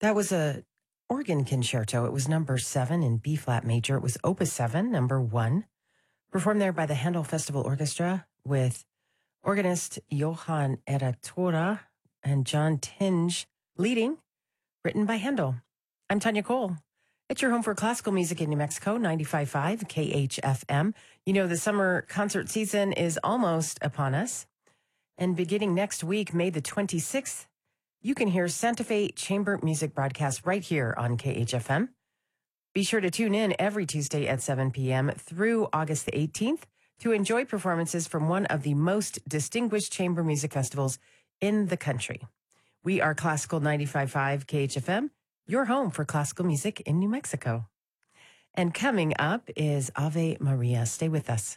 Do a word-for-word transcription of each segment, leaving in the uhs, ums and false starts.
That was a organ concerto. It was number seven in B flat major. It was Opus seven, number one, performed there by the Handel Festival Orchestra with organist Johann Eratora and John Tinge leading, written by Handel. I'm Tanya Cole. It's your home for classical music in New Mexico, ninety-five point five K H F M. You know, the summer concert season is almost upon us. And beginning next week, May the twenty-sixth, you can hear Santa Fe Chamber Music broadcast right here on K H F M. Be sure to tune in every Tuesday at seven p.m. through August the eighteenth to enjoy performances from one of the most distinguished chamber music festivals in the country. We are Classical ninety-five point five K H F M, your home for classical music in New Mexico. And coming up is Ave Maria. Stay with us.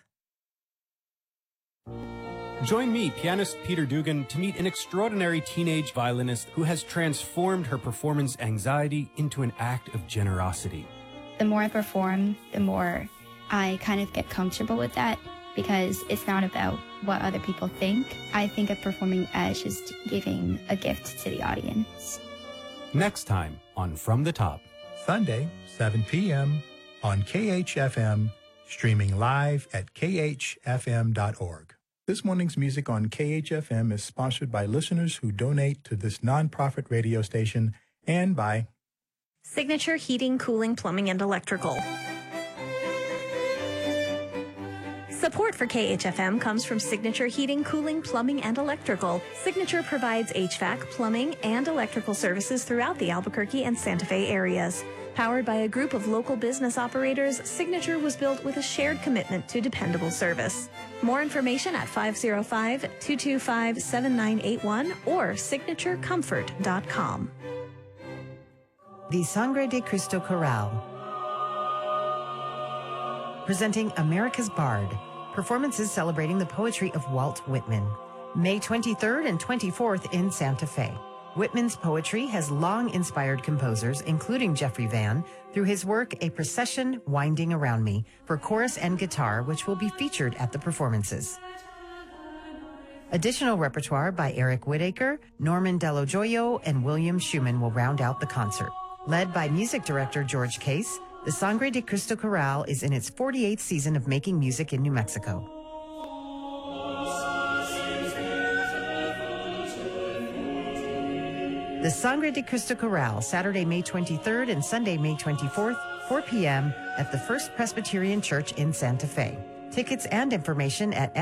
Join me, pianist Peter Dugan, to meet an extraordinary teenage violinist who has transformed her performance anxiety into an act of generosity. The more I perform, the more I kind of get comfortable with that, because it's not about what other people think. I think of performing as just giving a gift to the audience. Next time on From the Top. Sunday, seven p.m. on K H F M, streaming live at K H F M dot org. This morning's music on K H F M is sponsored by listeners who donate to this nonprofit radio station and by Signature Heating, Cooling, Plumbing, and Electrical. Support for K H F M comes from Signature Heating, Cooling, Plumbing, and Electrical. Signature provides H V A C, plumbing, and electrical services throughout the Albuquerque and Santa Fe areas. Powered by a group of local business operators, Signature was built with a shared commitment to dependable service. More information at five oh five, two two five, seven nine eight one or signature comfort dot com. The Sangre de Cristo Chorale, presenting America's Bard, performances celebrating the poetry of Walt Whitman. May twenty-third and twenty-fourth in Santa Fe. Whitman's poetry has long inspired composers, including Jeffrey Van, through his work A Procession Winding Around Me for chorus and guitar, which will be featured at the performances. Additional repertoire by Eric Whittaker, Norman Dello Joyo, and William Schumann will round out the concert. Led by music director George Case, the Sangre de Cristo Chorale is in its forty-eighth season of making music in New Mexico. The Sangre de Cristo Chorale, Saturday, May twenty-third and Sunday, May twenty-fourth, four p.m. at the First Presbyterian Church in Santa Fe. Tickets and information at